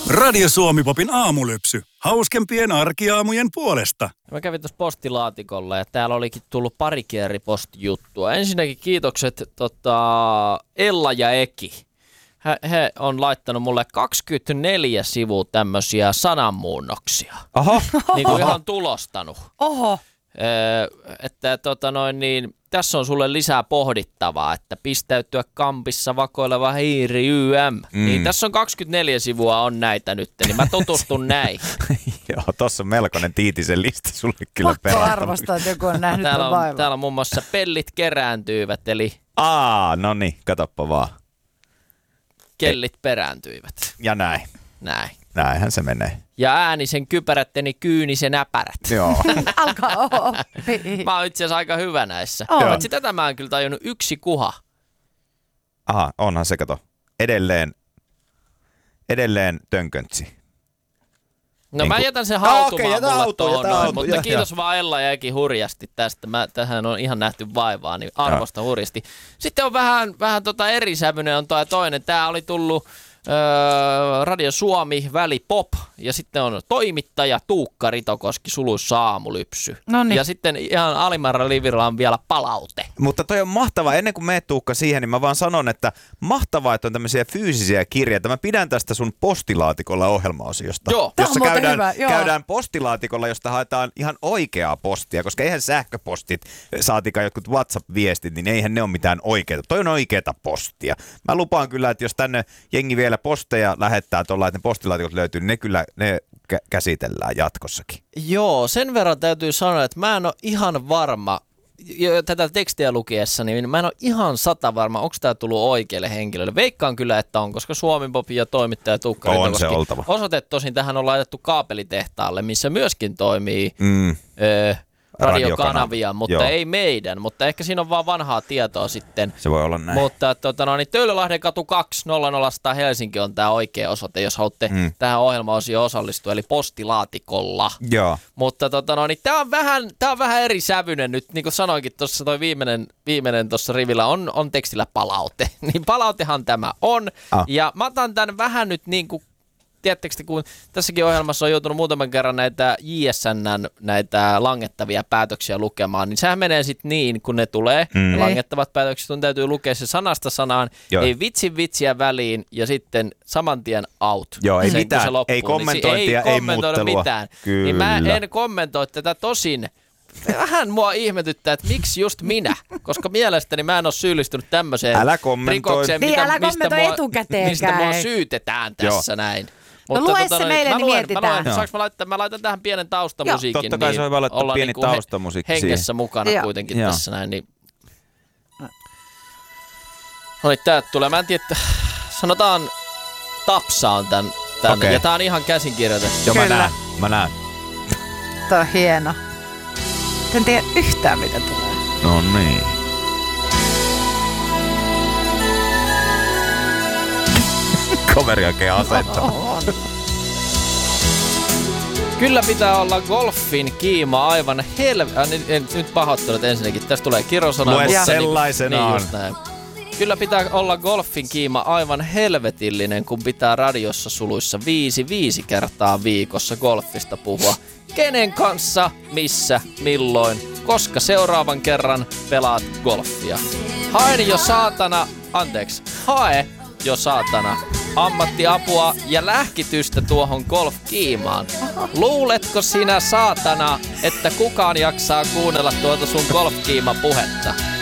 Radio Suomi-popin aamulypsy. Hauskempien arkiaamujen puolesta. Mä kävin tuossa postilaatikolla ja täällä olikin tullut pari postijuttua. Ensinnäkin kiitokset Ella ja Eki. He on laittanut mulle 24 sivua tämmöisiä sananmuunnoksia. Oho. Niin kuin ihan tulostanut. Oho. Että tässä on sulle lisää pohdittavaa, että pistäytyä kampissa vakoileva hiiri YM. Niin tässä on 24 sivua on näitä nyt, niin mä tutustun näin. Joo, tossa on melkoinen Tiitisen lista sulle kyllä Pakko perätä. arvostaa, että joku on nähnyt tämän vaivaa. Täällä on muun muassa pellit kerääntyivät, eli No niin, katoppa vaan. kellit perääntyivät. Ja näin. Näin. Näinhän se menee. Ja äänisen kypärätteni kyynisen äpärät. Joo. Alkaa, Mä oon itse asiassa aika hyvä näissä. Oo. Paitsi tätä mä en kyllä tajunnut yksi kuha. Aha, onhan se, kato. Edelleen tönköntsi. No Niin mä kuin- jätän sen hautumaan Okei, jätä mulle hautuun, tuohon jätä noin, hautuun, mutta ja. kiitos vaan Ella ja Eki hurjasti tästä. Tähän on ihan nähty vaivaa, niin arvosta hurjasti. Sitten on vähän eri sävyinen on toi toinen. Tää oli tullut Radio Suomi, väli pop, ja sitten on toimittaja Tuukka Ritokoski, suluissa aamulypsy. Noniin. Ja sitten ihan alimmalla livillä on vielä palaute. Mutta toi on mahtavaa. Ennen kuin meet Tuukka siihen, niin mä vaan sanon, että mahtavaa, että on tämmöisiä fyysisiä kirjeitä. Mä pidän tästä sun postilaatikolla ohjelmaosiosta. Joo. Tää on Jossa muuten hyvä, joo. käydään postilaatikolla, josta haetaan ihan oikeaa postia, koska eihän sähköpostit, saatikaan jotkut WhatsApp-viestit, niin eihän ne ole mitään oikeita. Toi on oikeata postia. Mä lupaan kyllä, että jos tänne jengi vielä posteja lähettää tuolla, että ne postilaatikot löytyy, niin ne käsitellään jatkossakin. Joo, sen verran täytyy sanoa, että mä en ole ihan varma, tätä tekstiä lukiessa, niin mä en ole ihan 100 varma, onko tämä tullut oikealle henkilölle. Veikkaan kyllä, että on, koska Suomi-popin ja toimittaja Tuukka On Ritokoski. se oltava. Osoite tosin tähän on laitettu kaapelitehtaalle, missä myöskin toimii radiokanavia, mutta Joo. ei meidän. Mutta ehkä siinä on vaan vanhaa tietoa sitten. Se voi olla näin. Mutta Töölölahden katu 2 001 Helsinki on tämä oikea osoite, jos haluatte tähän ohjelmaosioon osallistua, eli postilaatikolla. Joo. Mutta tämä on vähän eri sävyinen nyt, niin kuin sanoinkin tuossa toi viimeinen tuossa rivillä on tekstillä palaute. Niin palautehan tämä on. Ja mä otan tämän vähän nyt niin kuin, tiedättekö, kun tässäkin ohjelmassa on joutunut muutaman kerran näitä JSN:n näitä langettavia päätöksiä lukemaan, niin sehän menee sitten niin, kun ne tulee, ne langettavat päätökset, on täytyy lukea se sanasta sanaan, Joo. ei vitsiä väliin ja sitten saman tien out. Joo, ei Sen, kun mitään, se loppuu, ei kommentointia, niin ei kommentoida muuttelua. mitään. Kyllä. Niin mä en kommentoi tätä tosin. Vähän mua ihmetyttää, että miksi just minä, koska mielestäni mä en ole syyllistynyt tämmöiseen Älä kommentoi. rikokseen, Niin, älä kommentoi etukäteenkään. mistä mua syytetään tässä näin. lue se meille, niin mietitään. Mä laitan tähän pienen taustamusiikin. Totta kai se on hyvä laittaa ollaan pieni niinku taustamusiikki hengessä siihen. mukana Joo. kuitenkin Joo. tässä näin. Niin. No niin, tää tulee. Mä en tiedä, että sanotaan Tapsa on tän. Okei. Ja tää on ihan käsikirjoitettu. Joo, Kyllä. mä näen. Tuo on hieno. En tiedä yhtään, mitä tulee. No niin. Kaveri oikein asettaa. Kyllä pitää olla golfin kiima aivan nyt pahoittelut ensinnäkin. Tästä tulee kirosana. Lue mutta sellaisenaan. Niin just näin. Kyllä pitää olla golfin kiima aivan helvetillinen, kun pitää radiossa suluissa 5 kertaa viikossa golfista puhua. Kenen kanssa, missä, milloin, koska seuraavan kerran pelaat golfia. Hae jo saatana ammattiapua ja lähkitystä tuohon golfkiimaan. Luuletko sinä saatana, että kukaan jaksaa kuunnella tuota sun golfkiima puhetta?